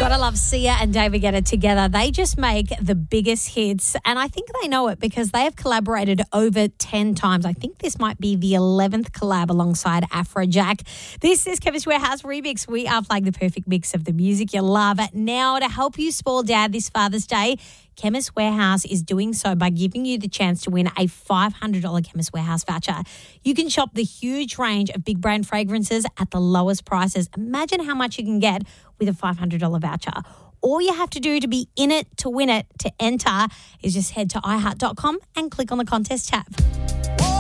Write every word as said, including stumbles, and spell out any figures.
Gotta love Sia and David Guetta together. They just make the biggest hits, and I think they know it because they have collaborated over ten times. I think this might be the eleventh collab alongside Afrojack. This is Chemist Warehouse Remix. We are playing the perfect mix of the music you love. Now, to help you spoil Dad this Father's Day, Chemist Warehouse is doing so by giving you the chance to win a five hundred dollars Chemist Warehouse voucher. You can shop the huge range of big brand fragrances at the lowest prices. Imagine how much you can get with a five hundred dollars voucher. All you have to do to be in it, to win it, to enter is just head to i heart dot com and click on the contest tab.